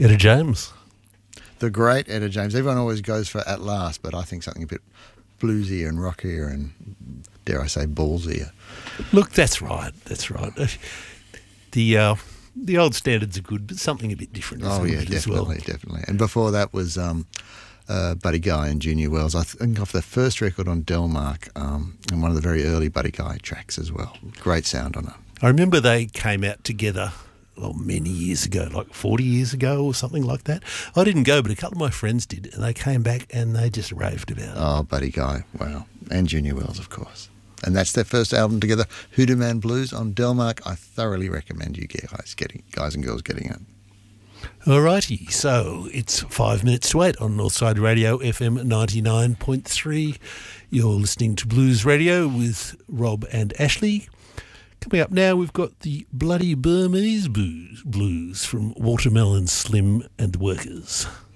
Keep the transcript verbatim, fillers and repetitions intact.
Etta James. The great Etta James. Everyone always goes for At Last, but I think something a bit bluesier and rockier and, dare I say, ballsier. Look, that's right. That's right. The uh, the old standards are good, but something a bit different. Oh, yeah, definitely, as well. definitely. And before that was um, uh, Buddy Guy and Junior Wells. I think off the first record on Delmark um, and one of the very early Buddy Guy tracks as well. Great sound on it. I remember they came out together well, many years ago, like forty years ago or something like that. I didn't go, but a couple of my friends did, and they came back and they just raved about it. Oh, Buddy Guy, wow. And Junior Wells, of course. And that's their first album together, Hoodoo Man Blues on Delmark. I thoroughly recommend you guys getting, guys and girls getting it. Alrighty, so it's five minutes to eight on Northside Radio, F M ninety-nine point three. You're listening to Blues Radio with Rob and Ashley. Coming up now, we've got the Bloody Burmese Blues, blues from Watermelon Slim and the Workers.